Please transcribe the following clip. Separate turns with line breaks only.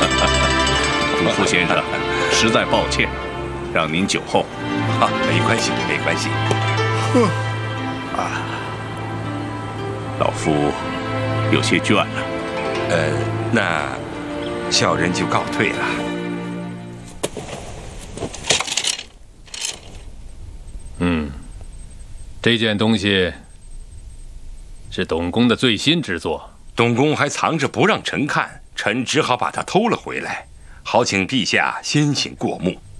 屠夫先生，实在抱歉，让您久候。
啊，没关系，没关系。
老夫有些倦了。
那小人就告退了。
这件东西是董公的最新之作。
董公还藏着不让臣看，臣只好把它偷了回来，好请陛下先请过目。